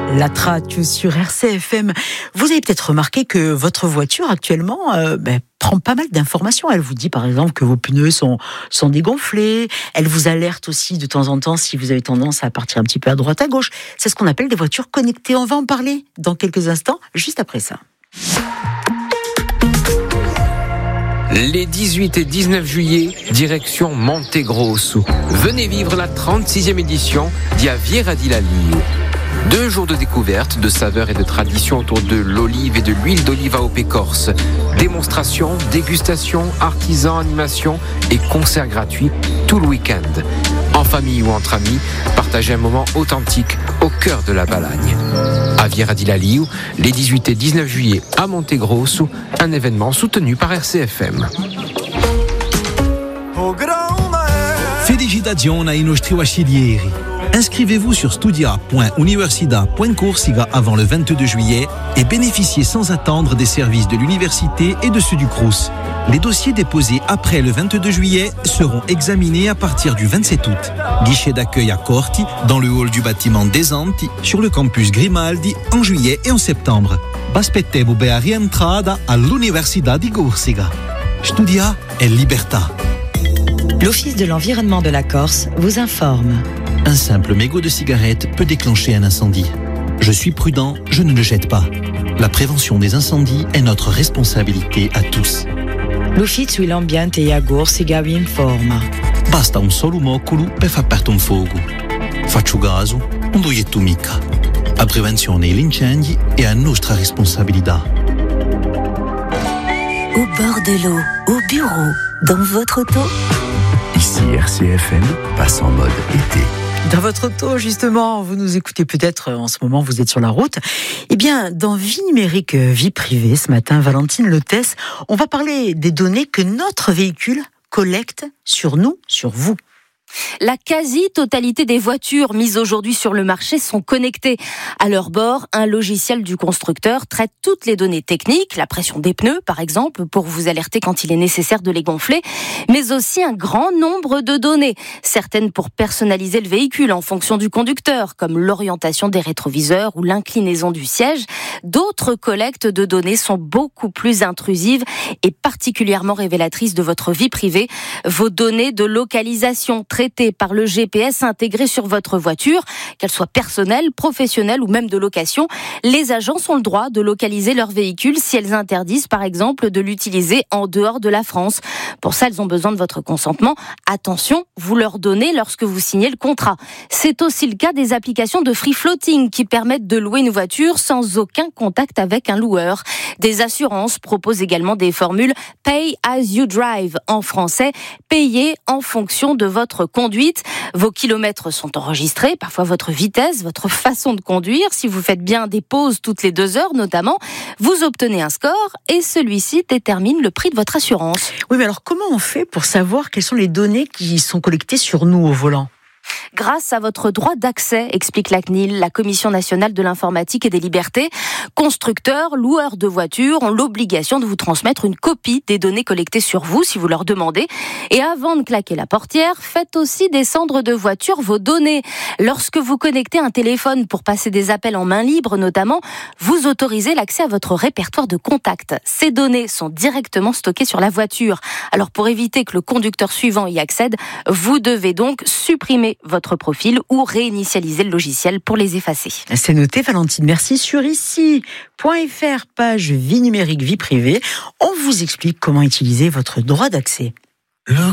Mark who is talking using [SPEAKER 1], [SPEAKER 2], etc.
[SPEAKER 1] La traque sur RCFM. Vous avez peut-être remarqué que votre voiture actuellement prend pas mal d'informations. Elle vous dit par exemple que vos pneus sont dégonflés. Elle vous alerte aussi de temps en temps si vous avez tendance à partir un petit peu à droite à gauche. C'est ce qu'on appelle des voitures connectées. On va en parler dans quelques instants, juste après ça.
[SPEAKER 2] Les 18 et 19 juillet, direction Montegrosso. Venez vivre la 36e édition d'Aviera di Laliu. 2 jours de découverte, de saveurs et de traditions autour de l'olive et de l'huile d'oliva au pécorce. Démonstrations, dégustations, artisans, animations et concerts gratuits tout le week-end. En famille ou entre amis, partagez un moment authentique au cœur de la Balagne. Aviera di Laliu, les 18 et 19 juillet à Montegrosso, un événement soutenu par RCFM.
[SPEAKER 3] Felicitazioni ai nostri vasciglieri. Inscrivez-vous sur studia.universidad.corsica avant le 22 juillet et bénéficiez sans attendre des services de l'université et de ceux du Crous. Les dossiers déposés après le 22 juillet seront examinés à partir du 27 août. Guichet d'accueil à Corti, dans le hall du bâtiment des Anti, sur le campus Grimaldi, en juillet et en septembre. Baspettevo a rientrada all'Università di Corsica. Studia e libertà.
[SPEAKER 4] L'Office de l'environnement de la Corse vous informe.
[SPEAKER 3] Un simple mégot de cigarette peut déclencher un incendie. Je suis prudent, je ne le jette pas. La prévention des incendies est notre responsabilité à tous.
[SPEAKER 4] L'Ufficio dell'Ambiente e Corsica vi informa.
[SPEAKER 3] Basta un solo moccolo per far partire un fuoco. Faccio caso, non lo jetto mica. La prevenzione degli incendi è a nostra responsabilità.
[SPEAKER 5] Au bord de l'eau, au bureau, dans votre auto.
[SPEAKER 6] Ici RCFM passe en mode été.
[SPEAKER 1] Dans votre auto, justement, vous nous écoutez peut-être en ce moment, vous êtes sur la route. Eh bien, dans Vie numérique, vie privée, ce matin, Valentine Lotès, on va parler des données que notre véhicule collecte sur nous, sur vous.
[SPEAKER 7] La quasi-totalité des voitures mises aujourd'hui sur le marché sont connectées. À leur bord, un logiciel du constructeur traite toutes les données techniques, la pression des pneus par exemple, pour vous alerter quand il est nécessaire de les gonfler, mais aussi un grand nombre de données, certaines pour personnaliser le véhicule en fonction du conducteur, comme l'orientation des rétroviseurs ou l'inclinaison du siège. D'autres collectes de données sont beaucoup plus intrusives et particulièrement révélatrices de votre vie privée. Vos données de localisation traitées par le GPS intégré sur votre voiture, qu'elle soit personnelle, professionnelle ou même de location. Les agences ont le droit de localiser leur véhicule si elles interdisent par exemple de l'utiliser en dehors de la France. Pour ça, elles ont besoin de votre consentement. Attention, vous leur donnez lorsque vous signez le contrat. C'est aussi le cas des applications de free floating qui permettent de louer une voiture sans aucun contact avec un loueur. Des assurances proposent également des formules Pay as you drive, en français, payer en fonction de votre conduite. Vos kilomètres sont enregistrés, parfois votre vitesse, votre façon de conduire. Si vous faites bien des pauses toutes les 2 heures notamment, vous obtenez un score et celui-ci détermine le prix de votre assurance.
[SPEAKER 1] Oui, mais alors comment on fait pour savoir quelles sont les données qui sont collectées sur nous au volant ?
[SPEAKER 7] Grâce à votre droit d'accès, explique la CNIL, la Commission nationale de l'informatique et des libertés. Constructeurs, loueurs de voitures ont l'obligation de vous transmettre une copie des données collectées sur vous si vous leur demandez. Et avant de claquer la portière, faites aussi descendre de voiture vos données. Lorsque vous connectez un téléphone pour passer des appels en main libre notamment, vous autorisez l'accès à votre répertoire de contacts. Ces données sont directement stockées sur la voiture. Alors pour éviter que le conducteur suivant y accède, vous devez donc supprimer votre profil ou réinitialiser le logiciel pour les effacer.
[SPEAKER 1] C'est noté, Valentine. Merci. Sur ici.fr, page vie numérique, vie privée, on vous explique comment utiliser votre droit d'accès.